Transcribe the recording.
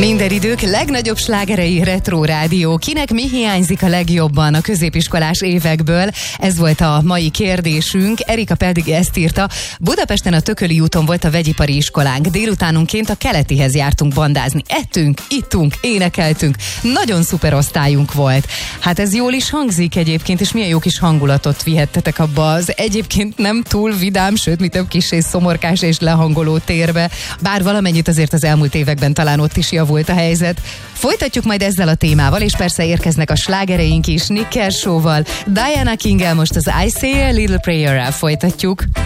Minden idők legnagyobb slágerei Retro Rádió. Kinek mi hiányzik a legjobban a középiskolás évekből? Ez volt a mai kérdésünk. Erika pedig ezt írta. Budapesten a Tököli úton volt a vegyipari iskolánk. Délutánunként a Keletihez jártunk bandázni. Ettünk, ittunk, énekeltünk. Nagyon szuper osztályunk volt. Hát ez jól is hangzik egyébként, és milyen jó kis hangulatot vihettetek abba az egyébként nem túl vidám, sőt, mi több kissé szomorkás és lehangoló térbe. Bár valamennyit azért az elmúlt években talán ott is javult a helyzet. Folytatjuk majd ezzel a témával, és persze érkeznek a slágereink is Nick Kershaw-val. Diana King-el most az I Say a Little Prayer-rel folytatjuk.